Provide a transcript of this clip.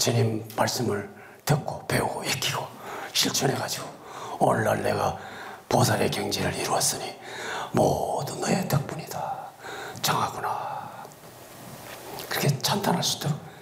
주님 말씀을 듣고 배우고 익히고 실천해가지고 오늘날 내가 보살의 경지를 이루었으니 모두 너의 덕분이다. 정하구나. 그렇게 찬탄할 수 있도록